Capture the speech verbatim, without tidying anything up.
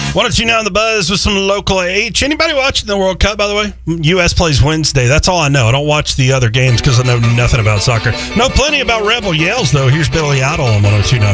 one oh two point nine The Buzz with some local H. Anybody watching the World Cup, by the way? U S plays Wednesday. That's all I know. I don't watch the other games because I know nothing about soccer. Know plenty about Rebel Yells, though. Here's Billy Idol on one oh two point nine